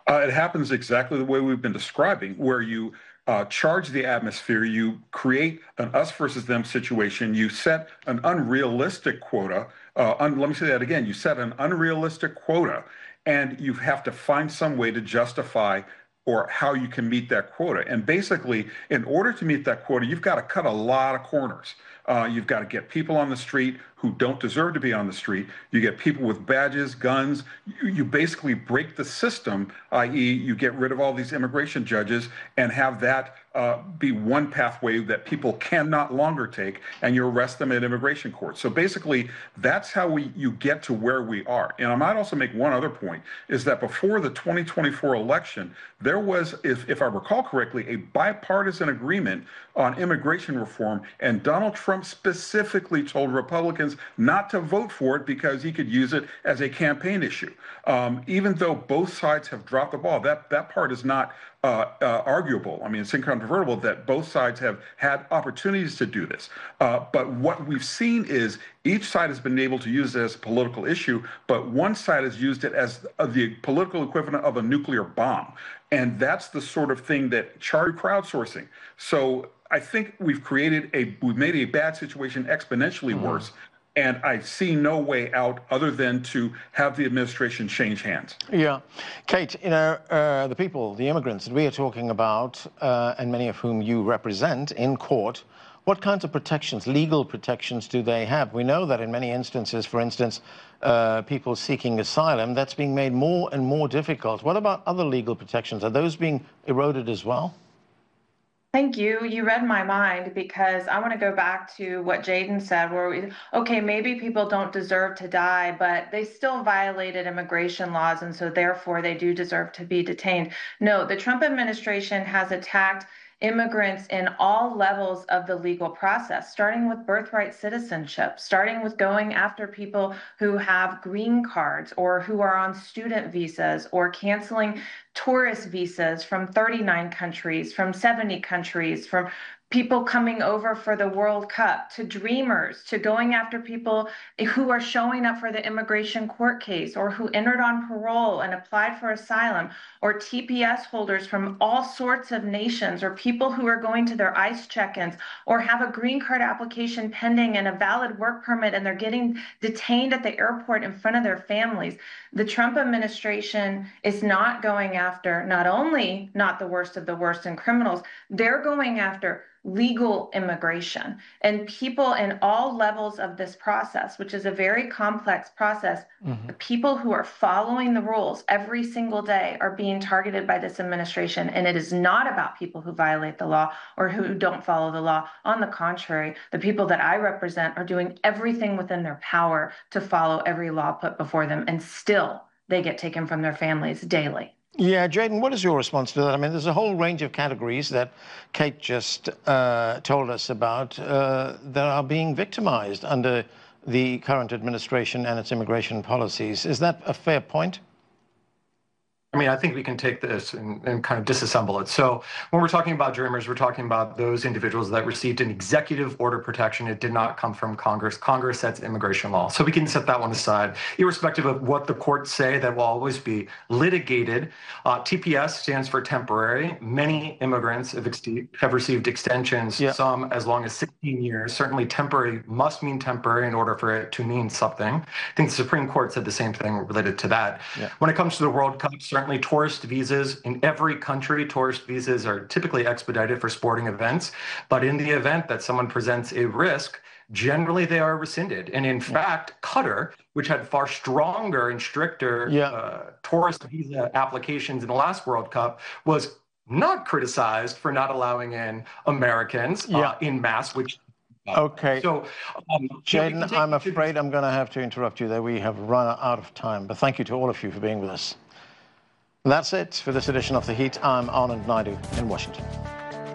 It happens exactly the way we've been describing, where you charge the atmosphere, you create an us versus them situation, you set an unrealistic quota. Let me say that again. You set an unrealistic quota, and you have to find some way to justify or how you can meet that quota. And basically, in order to meet that quota, you've got to cut a lot of corners. You've got to get people on the street who don't deserve to be on the street. You get people with badges, guns. You basically break the system, i.e., you get rid of all these immigration judges and have that be one pathway that people can not longer take, and you arrest them at immigration court. So basically, that's how you get to where we are. And I might also make one other point, is that before the 2024 election, there was, if I recall correctly, a bipartisan agreement on immigration reform, and Donald Trump specifically told Republicans not to vote for it because he could use it as a campaign issue. Even though both sides have dropped the ball, that part is not arguable. I mean, it's incontrovertible that both sides have had opportunities to do this. But what we've seen is each side has been able to use it as a political issue, but one side has used it as the political equivalent of a nuclear bomb. And that's the sort of thing that crowdsourcing. So I think we've made a bad situation exponentially worse. And I see no way out other than to have the administration change hands. Yeah. Kate, the people, the immigrants that we are talking about, and many of whom you represent in court, what kinds of protections, legal protections, do they have? We know that in many instances, for instance, people seeking asylum, that's being made more and more difficult. What about other legal protections? Are those being eroded as well? Thank you. You read my mind, because I want to go back to what Jaden said, where okay, maybe people don't deserve to die, but they still violated immigration laws, and so therefore they do deserve to be detained. No, the Trump administration has attacked immigrants in all levels of the legal process, starting with birthright citizenship, starting with going after people who have green cards or who are on student visas, or canceling tourist visas from 39 countries, from 70 countries, from people coming over for the World Cup, to dreamers, to going after people who are showing up for the immigration court case, or who entered on parole and applied for asylum, or TPS holders from all sorts of nations, or people who are going to their ICE check-ins, or have a green card application pending and a valid work permit, and they're getting detained at the airport in front of their families. The Trump administration is not going after not only not the worst of the worst and criminals, they're going after legal immigration, and people in all levels of this process, which is a very complex process. The people who are following the rules every single day are being targeted by this administration, and it is not about people who violate the law or who don't follow the law. On the contrary, the people that I represent are doing everything within their power to follow every law put before them, and still they get taken from their families daily. Yeah, Jaden, what is your response to that? I mean, there's a whole range of categories that Kate just told us about that are being victimized under the current administration and its immigration policies. Is that a fair point? I mean, I think we can take this and kind of disassemble it. So when we're talking about dreamers, we're talking about those individuals that received an executive order protection. It did not come from Congress. Congress sets immigration law. So we can set that one aside. Irrespective of what the courts say, that will always be litigated. TPS stands for temporary. Many immigrants have received extensions, some as long as 16 years. Certainly temporary must mean temporary in order for it to mean something. I think the Supreme Court said the same thing related to that. When it comes to the World Cup, certainly tourist visas in every country, tourist visas are typically expedited for sporting events. But in the event that someone presents a risk, generally they are rescinded. And in fact, Qatar, which had far stronger and stricter tourist visa applications in the last World Cup, was not criticized for not allowing in Americans in mass, which Okay. So, Jaden, I'm afraid I'm going to have to interrupt you there. We have run out of time. But thank you to all of you for being with us. That's it for this edition of The Heat. I'm Anand Naidu in Washington.